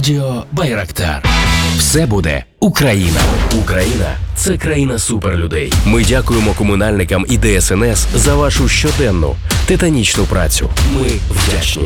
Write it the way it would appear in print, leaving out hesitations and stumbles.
Радіо Байрактар. Все буде Україна. Україна – це країна суперлюдей. Ми дякуємо комунальникам і ДСНС за вашу щоденну, титанічну працю. Ми вдячні.